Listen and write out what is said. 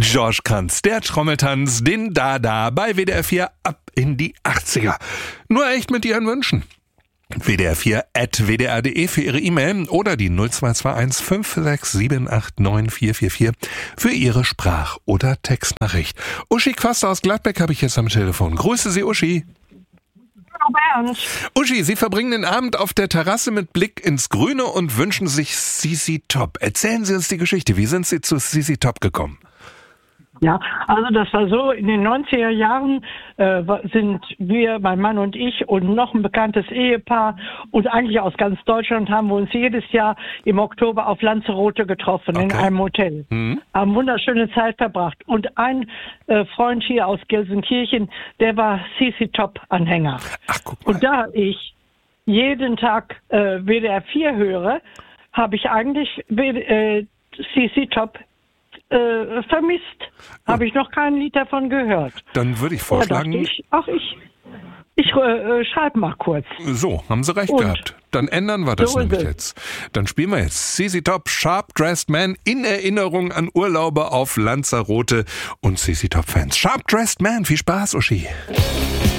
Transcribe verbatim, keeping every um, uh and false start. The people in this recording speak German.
George Kranz, der Trommeltanz, den Dada bei W D R vier ab in die achtziger. Nur echt mit Ihren Wünschen. W D R vier at w d r punkt d e für Ihre E-Mail oder die null zwei zwei eins fünf sechs sieben acht neun vier vier vier für Ihre Sprach- oder Textnachricht. Uschi Quast aus Gladbeck habe ich jetzt am Telefon. Grüße Sie, Uschi. Hallo Bernd. Uschi, Sie verbringen den Abend auf der Terrasse mit Blick ins Grüne und wünschen sich Z Z Top. Erzählen Sie uns die Geschichte. Wie sind Sie zu Z Z Top gekommen? Ja, also das war so, in den neunziger Jahren äh, sind wir, mein Mann und ich und noch ein bekanntes Ehepaar und eigentlich aus ganz Deutschland haben wir uns jedes Jahr im Oktober auf Lanzarote getroffen, okay, in einem Hotel. Mhm. Haben wunderschöne Zeit verbracht. Und ein äh, Freund hier aus Gelsenkirchen, der war Z Z Top-Anhänger. Ach, guck mal. Und da ich jeden Tag äh, W D R vier höre, habe ich eigentlich äh, Z Z Top Äh, vermisst. Habe ich noch kein Lied davon gehört. Dann würde ich vorschlagen... Da dachte ich, ach, ich, ich äh, schreibe mal kurz. So, haben Sie recht Und gehabt. Dann ändern wir das so nämlich ist es. jetzt. Dann spielen wir jetzt Z Z Top, Sharp Dressed Man in Erinnerung an Urlaube auf Lanzarote und Z Z Top Fans. Sharp Dressed Man, viel Spaß, Uschi.